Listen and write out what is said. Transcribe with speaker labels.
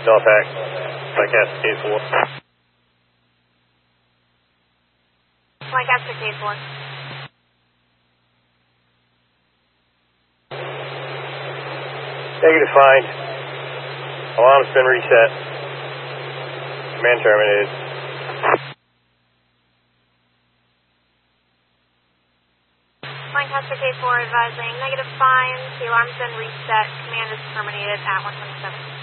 Speaker 1: Delta, Lancaster K4.
Speaker 2: Lancaster K4.
Speaker 1: Negative find. Alarm's been reset. Command terminated.
Speaker 2: Lancaster K4 advising negative find. The alarm's been reset. Command is terminated at 127.